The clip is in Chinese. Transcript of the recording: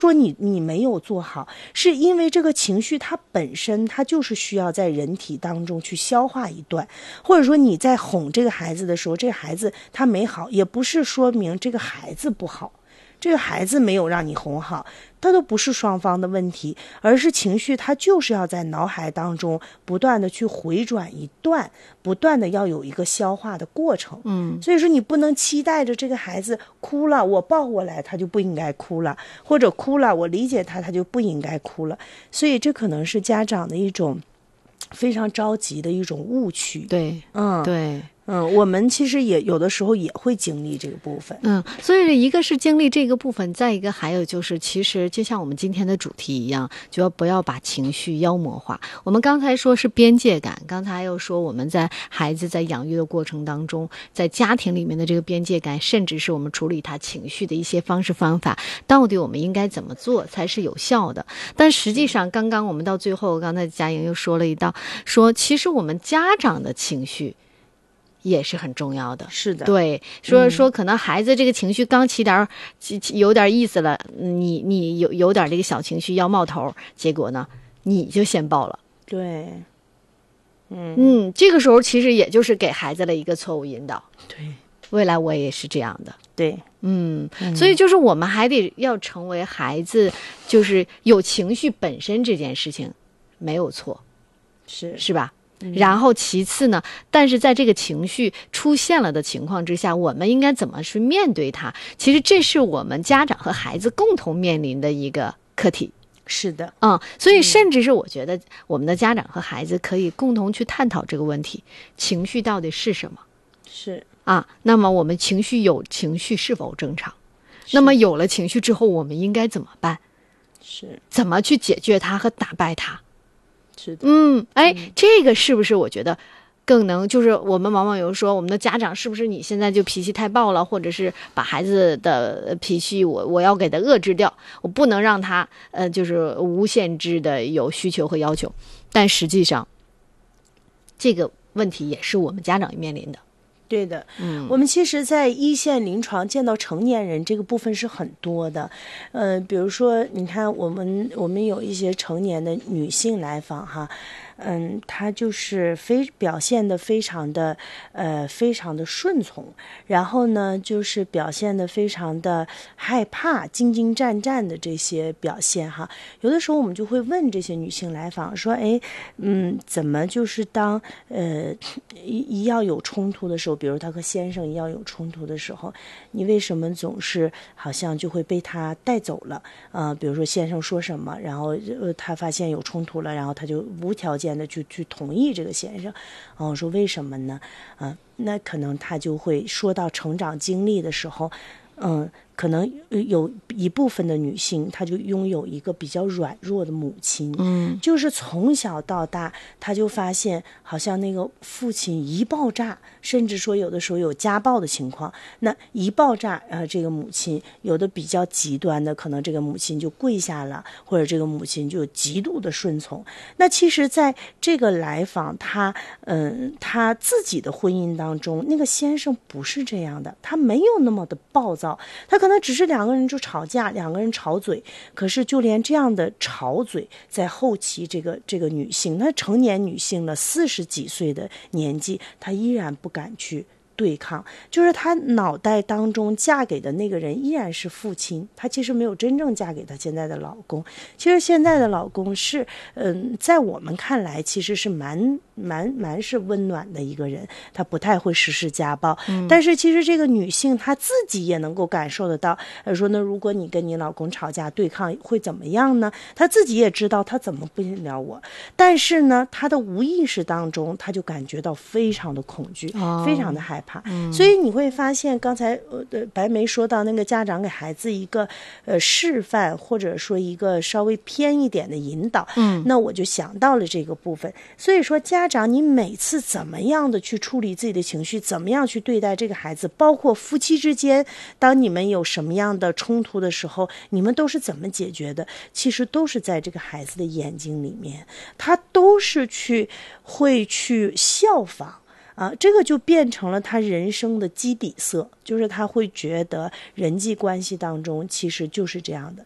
说你没有做好，是因为这个情绪它本身它就是需要在人体当中去消化一段，或者说你在哄这个孩子的时候，这个孩子他没好，也不是说明这个孩子不好，这个孩子没有让你哄好，它都不是双方的问题，而是情绪它就是要在脑海当中不断的去回转一段，不断的要有一个消化的过程。所以说你不能期待着这个孩子哭了我抱过来他就不应该哭了，或者哭了我理解他就不应该哭了，所以这可能是家长的一种非常着急的一种误区。 对，对。 我们其实也有的时候也会经历这个部分。 所以一个是经历这个部分，再一个还有就是，其实就像我们今天的主题一样，就要不要把情绪妖魔化。我们刚才说是边界感，刚才又说我们在孩子在养育的过程当中，在家庭里面的这个边界感，甚至是我们处理他情绪的一些方式方法，到底我们应该怎么做才是有效的。但实际上刚刚我们到最后，刚才佳莹又说了一道，说其实我们家长的情绪也是很重要的。 是的， 对，说可能孩子这个情绪刚有点意思了，你有点这个小情绪要冒头，结果呢你就先爆了。 对， 这个时候其实也就是给孩子的一个错误引导。 对， 未来我也是这样的。 对， 所以就是我们还得要成为孩子，就是有情绪本身这件事情没有错，是吧？然后其次呢，但是在这个情绪出现了的情况之下，我们应该怎么去面对它？其实这是我们家长和孩子共同面临的一个课题。 是的， 所以甚至是我觉得我们的家长和孩子可以共同去探讨这个问题：情绪到底是什么？ 是那么我们情绪是否正常？那么有了情绪之后，我们应该怎么办？ 是怎么去解决它和打败它？ 是的， 这个是不是我觉得更能，就是我们往往有说，我们的家长是不是你现在就脾气太暴了，或者是把孩子的脾气我要给他遏制掉，我不能让他就是无限制的有需求和要求。但实际上这个问题也是我们家长面临的。 对的，我们其实在一线临床见到成年人这个部分是很多的，比如说你看我们有一些成年的女性来访哈，她就是表现的非常的顺从，然后呢就是表现的非常的害怕、惊惊战战的这些表现哈。有的时候我们就会问这些女性来访说，怎么就是当一要有冲突的时候，比如她和先生一要有冲突的时候，你为什么总是好像就会被他带走了？比如说先生说什么，然后他发现有冲突了，然后他就无条件的去同意这个先生。我说为什么呢？那可能他就会说到成长经历的时候，可能有一部分的女性，她就拥有一个比较软弱的母亲，就是从小到大，她就发现好像那个父亲一爆炸，甚至说有的时候有家暴的情况，那一爆炸，这个母亲有的比较极端的，可能这个母亲就跪下了，或者这个母亲就极度的顺从。那其实在这个来访他自己的婚姻当中，那个先生不是这样的，他没有那么的暴躁，他可能只是两个人就吵架，两个人吵嘴，可是就连这样的吵嘴，在后期这个女性，那成年女性了40几岁的年纪，她依然不敢去对抗，就是她脑袋当中嫁给的那个人依然是父亲，她其实没有真正嫁给她现在的老公。其实现在的老公是在我们看来其实是蛮是温暖的一个人，他不太会实施家暴，但是其实这个女性她自己也能够感受得到，说呢，如果你跟你老公吵架对抗会怎么样呢？她自己也知道她怎么不了我，但是呢她的无意识当中她就感觉到非常的恐惧，非常的害怕。所以你会发现刚才白梅说到那个家长给孩子一个示范，或者说一个稍微偏一点的引导，那我就想到了这个部分。所以说家长你每次怎么样的去处理自己的情绪，怎么样去对待这个孩子，包括夫妻之间当你们有什么样的冲突的时候，你们都是怎么解决的，其实都是在这个孩子的眼睛里面，他都是会去效仿这个就变成了他人生的基底色，就是他会觉得人际关系当中其实就是这样的，